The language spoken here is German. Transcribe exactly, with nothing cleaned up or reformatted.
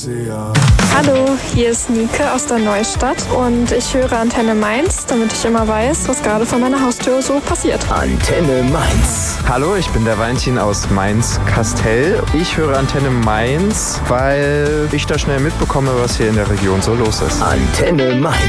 Hallo, hier ist Nike aus der Neustadt und ich höre Antenne Mainz, damit ich immer weiß, was gerade vor meiner Haustür so passiert. Antenne Mainz. Hallo, ich bin der Valentin aus Mainz-Kastell. Ich höre Antenne Mainz, weil ich da schnell mitbekomme, was hier in der Region so los ist. Antenne Mainz.